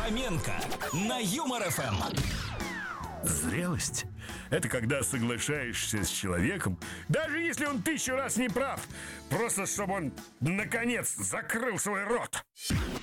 Фоменко на Юмор ФМ. Зрелость — это когда соглашаешься с человеком, даже если он 1000 раз не прав, просто чтобы он, наконец, закрыл свой рот.